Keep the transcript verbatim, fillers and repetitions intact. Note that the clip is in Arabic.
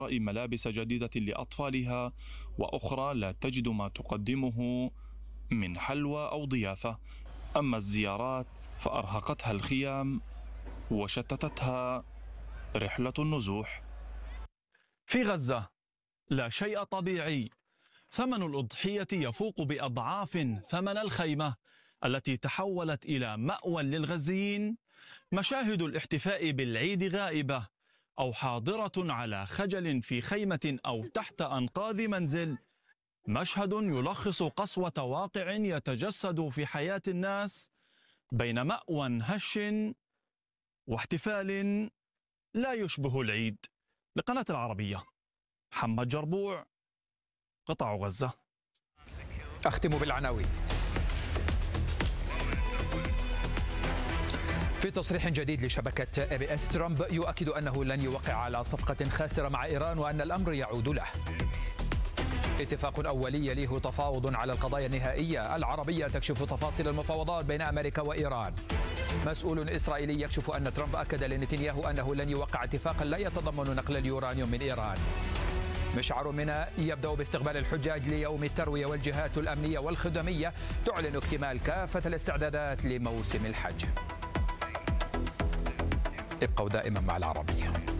ملابس جديدة لأطفالها، وأخرى لا تجد ما تقدمه من حلوى أو ضيافة. أما الزيارات فأرهقتها الخيام وشتتتها رحلة النزوح. في غزة لا شيء طبيعي، ثمن الأضحية يفوق بأضعاف ثمن الخيمة التي تحولت إلى مأوى للغزيين. مشاهد الاحتفاء بالعيد غائبة أو حاضرة على خجل في خيمة أو تحت أنقاض منزل. مشهد يلخص قسوة واقع يتجسد في حياة الناس بين مأوى هش واحتفال لا يشبه العيد. لقناة العربية، محمد جربوع، قطاع غزة. أختم بالعناوين. في تصريح جديد لشبكة اي بي اس، ترامب يؤكد أنه لن يوقع على صفقة خاسرة مع إيران وأن الأمر يعود له. اتفاق أولي يليه تفاوض على القضايا النهائية. العربية تكشف تفاصيل المفاوضات بين أمريكا وإيران. مسؤول إسرائيلي يكشف أن ترامب أكد لنتنياهو أنه لن يوقع اتفاقا لا يتضمن نقل اليورانيوم من إيران. مشعر منى يبدأ باستقبال الحجاج ليوم التروية، والجهات الأمنية والخدمية تعلن اكتمال كافة الاستعدادات لموسم الحج. ابقوا دائما مع العربية.